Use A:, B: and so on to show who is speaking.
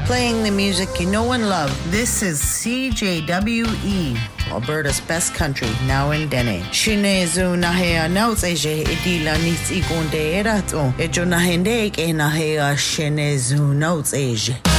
A: Playing the music you know and love. This is CJWE, Alberta's best country, now in Dene. Shinezu nahea nautseje edila nits igonde erato. Ejo nahende ke nahea shinezu nautseje.